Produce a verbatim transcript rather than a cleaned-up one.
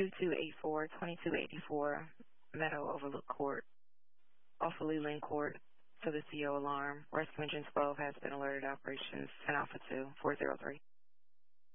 two two eight four, two two eight four Meadow Overlook Court, off of Leland Court, to the C O alarm. Rescue Engine twelve has been alerted. Operations ten Alpha two, four zero three.